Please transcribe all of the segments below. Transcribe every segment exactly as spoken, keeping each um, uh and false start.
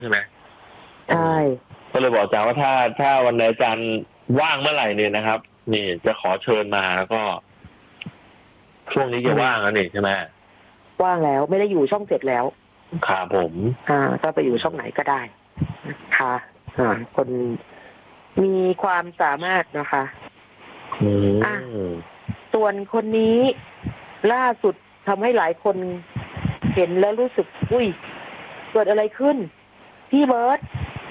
ใช่ไหมใช่ก็เลยบอกอาจารย์ว่าถ้าถ้าวันไหนอาจารย์ว่างเมื่อไหร่เนี่ยนะครับนี่จะขอเชิญมาแล้วก็ ช่วงนี้จะว่างแล้วนี่ใช่ไหมว่างแล้วไม่ได้อยู่ช่องเจ็ดแล้วครับผมอ่าก็ไปอยู่ช่องไหนก็ได้นะคะอ่าคนมีความสามารถนะคะอ่ะส่วนคนนี้ล่าสุดทำให้หลายคนเห็นแล้วรู้สึกอุ้ยเกิดอะไรขึ้นพี่เบิร์ต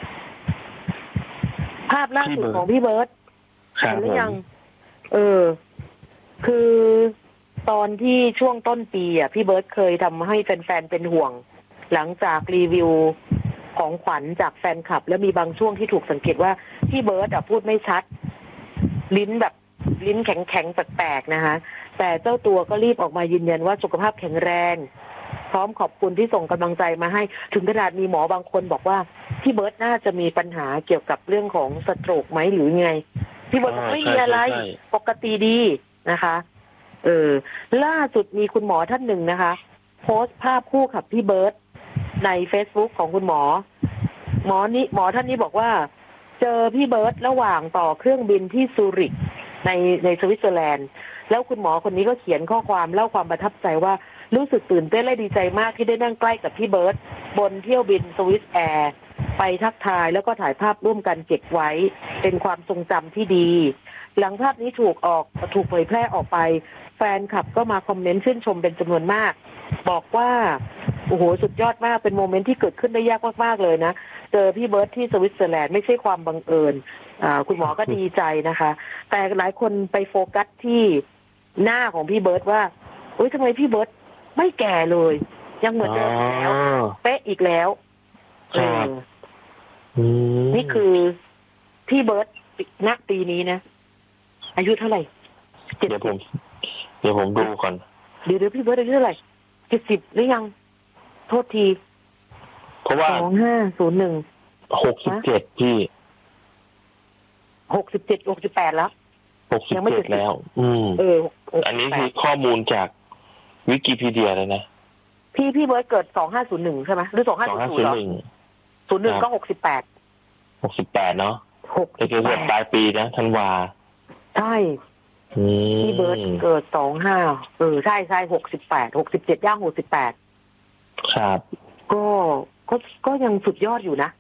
ภาพล่าสุดของพี่เบิร์ตเห็นหรือยังเออคือตอนที่ช่วงต้นปีอ่ะพี่เบิร์ตเคยทำให้แฟนๆเป็นห่วงหลังจากรีวิวของขวัญจากแฟนคลับแล้วมีบางช่วงที่ถูกสังเกตว่าพี่เบิร์ตอ่ะพูดไม่ชัดลิ้นแบบลิ้นแข็งๆแปลกๆนะคะแต่เจ้าตัวก็รีบออกมายืนยันว่าสุขภาพแข็งแรงพร้อมขอบคุณที่ส่งกำลังใจมาให้ถึงขนาดมีหมอบางคนบอกว่าพี่เบิร์ตน่าจะมีปัญหาเกี่ยวกับเรื่องของสโตรกไหมหรือไงพี่เบิร์ตบอกไม่มีอะไรปกติดีนะคะเออล่าสุดมีคุณหมอท่านหนึ่งนะคะโพสต์ภาพคู่กับพี่เบิร์ตใน Facebook ของคุณหมอหมอนี้หมอท่านนี้บอกว่าเจอพี่เบิร์ตระหว่างต่อเครื่องบินที่ซูริกในในสวิตเซอร์แลนด์แล้วคุณหมอคนนี้ก็เขียนข้อความเล่าความประทับใจว่ารู้สึกตื่นเต้นและดีใจมากที่ได้นั่งใกล้กับพี่เบิร์ตบนเที่ยวบินสวิสแอร์ไปทักทายแล้วก็ถ่ายภาพร่วมกันเก็บไว้เป็นความทรงจำที่ดีหลังภาพนี้ถูกออกถูกเผยแพร่ออกไปแฟนคลับก็มาคอมเมนต์ชื่นชมเป็นจำนวนมากบอกว่าโอ้โหสุดยอดมากเป็นโมเมนต์ที่เกิดขึ้นได้ยากมากๆเลยนะเจอพี่เบิร์ตที่สวิตเซอร์แลนด์ไม่ใช่ความบังเอิญอ่าคุณหมอก็ดีใจนะคะแต่หลายคนไปโฟกัสที่หน้าของพี่เบิร์ตว่าโอ๊ยทำไมพี่เบิร์ตไม่แก่เลยยังเหมือนเดิมแล้วเป๊ะอีกแล้วเออนี่คือพี่เบิร์ตณปีนี้นะอายุเท่าไหร่เดี๋ยวผมเดี๋ยวผมดูก่อนเดี๋ยวเดี๋ยวพี่เบิร์ตอายุเท่าไหร่เจ็ดสิบหรือยังโทษทีเพราะว่าสองห้าศูนย์หนึ่งหกสิบเจ็ดพี่หกสิบเจ็ดหกสิบแปดแล้วหกสิบเจ็ดแล้วอืมเอออันนี้คือข้อมูลจากวิกิพีเดียเลยนะพี่พี่เบิร์ตเกิดสองห้าศูนย์หนึ่งใช่ไหมหรือสองห้าศูนย์ศูนย์หนึ่งศูนย์หนึ่งก็หกสิบแปดหกสิบแปดเนาะหกจะเกิดปลายปีนะธันวาใช่พี่เบิร์ตเกิดสองห้าเออใช่ใช่หกสิบแปดหกสิบเจ็ดย่างหกสิบแปดครับก็ก็ก็ยังสุดยอดอยู่นะ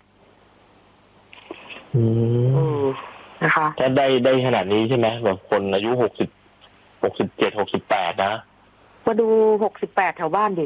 อืมนะคะถ้าได้ได้ขนาดนี้ใช่ไหมแบบคนอายุหกสิบหกสิบเจ็ดหกสิบแปดนะมาดูหกสิบแปดแถวบ้านดิ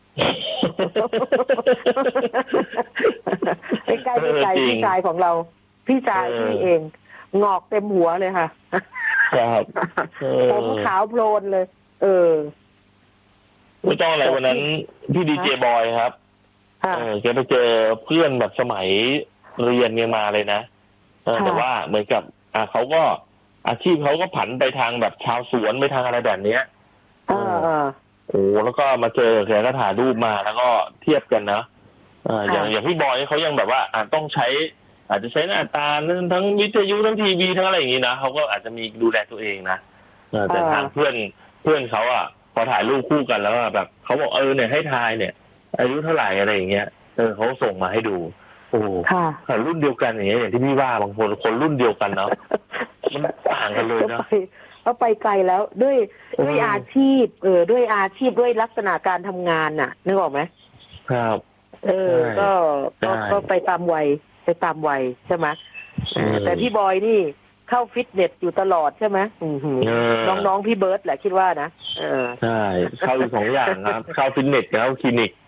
ใกล้ๆใกล้พี่ชายของเราพี่ชายพี่เองงอกเต็มหัวเลยค่ะครับผมขาวโพลนเลยเออไม่ต้องอะไรวันนั้นพี่ดีเจบอยครับเออแกไปเจอเพื่อนแบบสมัยเรียนกันมาเลยนะเออแต่ว่าเหมือนกับอ่าเขาก็อาชีพเขาก็ผันไปทางแบบชาวสวนไปทางอะไรแบบเนี้ยเออโอ้แล้วก็มาเจอแกก็ถ่ายรูปมาแล้วก็เทียบกันนะอ่าอย่างอย่างพี่บอยเขายังแบบว่าอ่าต้องใช้อาจจะใช้หน้าตาทั้งวิทยุทั้งทีวีทั้งอะไรอย่างนี้นะเขาก็อาจจะมีดูแลตัวเองนะแต่ทางเพื่อนเพื่อนเขาอ่ะพอถ่ายรูปคู่กันแล้วแบบเขาบอกเออเนี่ยให้ทายเนี่ยอายุเท่าไหร่อะไรอย่างเงี้ยเออเขาส่งมาให้ดูโอ้ค่ะรุ่นเดียวกันอย่างเงี้ยอย่างที่พี่ว่าบางคนคนรุ่นเดียวกันเนาะมันต่างกันเลยนะเขาไปไกลแล้วด้วยด้วยอาชีพเออด้วยอาชีพด้วยลักษณะการทำงานน่ะนึกออกไหมครับเออก็ก็ไปตามวัยไปตามวัยใช่ไหมแต่พี่บอยนี่เข้าฟิตเนสอยู่ตลอดใช่ไหมน้องๆพี่เบิร์ตแหละคิดว่านะเออใช่เข้าสองอย่างครับเข้าฟิตเนสกับเข้าคลินิก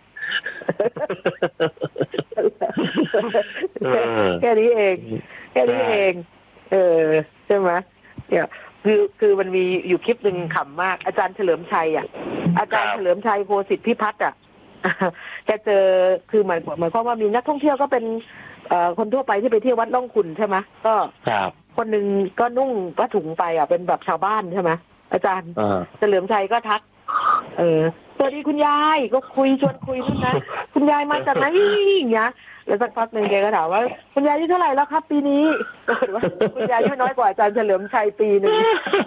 แค่นี้เองแค่นี้เองเออใช่ไหมเนี่ยคือคือมันมีอยู่คลิปหนึ่งขำมากอาจารย์เฉลิมชัยอ่ะอาจารย์เฉลิมชัยโคสิทธิพิพัฒน์อ่ะแกเจอคือหมายหมายความว่ามีนักท่องเที่ยวก็เป็นคนทั่วไปที่ไปเที่ยววัดล่องขุ่นใช่ไหมก็คนหนึ่งก็นุ่งผ้าถุงไปอ่ะเป็นแบบชาวบ้านใช่ไหมอาจารย์เฉลิมชัยก็ทักเออสวัสดีคุณยายก็คุยชวนคุยนู่นนะคุณยายมาจากไหนอย่างเงี้ยแล้วสักพักหนึ่งแกก็ถามว่าคุณยายอายุเท่าไหร่แล้วครับปีนี้ปรากฏว่าคุณยายอายุน้อยกว่าอาจารย์เฉลิมชัยปีนึง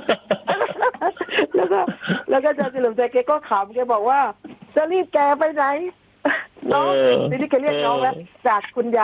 แล้วก็แล้วก็อาจารย์เฉลิมชัยแกก็ขำแกบอกว่าจะรีบแกไปไหนน้องทีนี้แกเรียกน้องแล้วจากคุณยาย